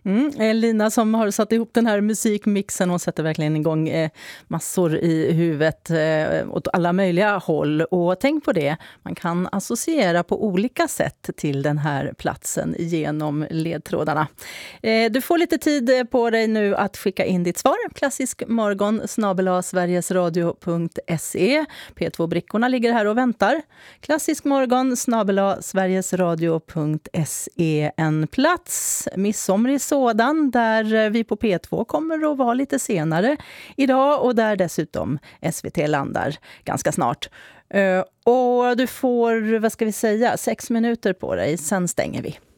Lina som har satt ihop den här musikmixen, hon sätter verkligen igång massor i huvudet åt alla möjliga håll. Och tänk på det, man kan associera på olika sätt till den här platsen genom ledtrådarna. Du får lite tid på dig nu att skicka in ditt svar. klassiskmorgon@sverigesradio.se. P2-brickorna ligger här och väntar. klassiskmorgon@sverigesradio.se. En plats, midsomrig sådan, där vi på P2 kommer att vara lite senare idag och där dessutom SVT landar ganska snart. Och du får, 6 minuter på dig, sen stänger vi.